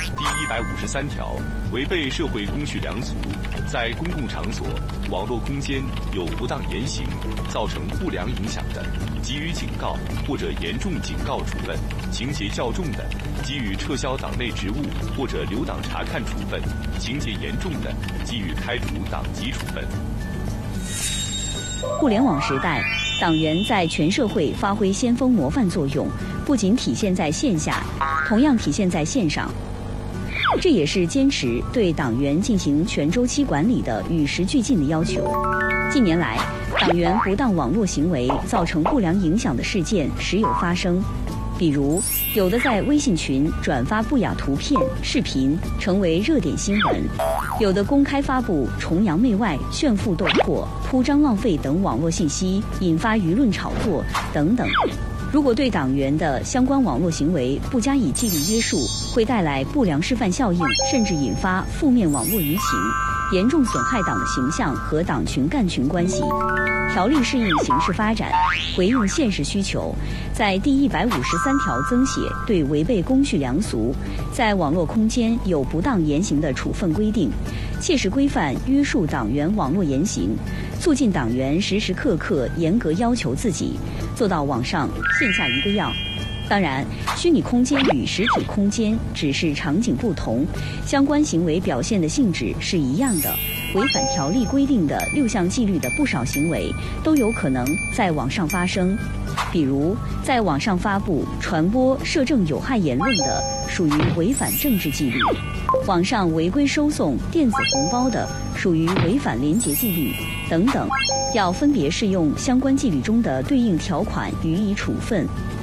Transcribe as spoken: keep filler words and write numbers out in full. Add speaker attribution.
Speaker 1: 第一百五十三条，违背社会公序良俗，在公共场所、网络空间有不当言行，造成不良影响的，给予警告或者严重警告处分；情节较重的，给予撤销党内职务或者留党察看处分；情节严重的，给予开除党籍处分。
Speaker 2: 互联网时代，党员在全社会发挥先锋模范作用，不仅体现在线下，同样体现在线上。这也是坚持对党员进行全周期管理的与时俱进的要求。近年来，党员不当网络行为造成不良影响的事件时有发生，比如有的在微信群转发不雅图片、视频，成为热点新闻；有的公开发布崇洋媚外、炫富斗破、铺张浪费等网络信息，引发舆论炒作等等。如果对党员的相关网络行为不加以纪律约束，会带来不良示范效应，甚至引发负面网络舆情，严重损害党的形象和党群干群关系。条例适应形势发展，回应现实需求，在第一百五十三条增写对违背公序良俗、在网络空间有不当言行的处分规定，切实规范约束党员网络言行，促进党员时时刻刻严格要求自己，做到网上线下一个样。当然，虚拟空间与实体空间只是场景不同，相关行为表现的性质是一样的。违反条例规定的六项纪律的不少行为都有可能在网上发生，比如在网上发布、传播涉政有害言论的，属于违反政治纪律；网上违规收送电子红包的，属于违反廉洁纪律等等，要分别适用相关纪律中的对应条款予以处分。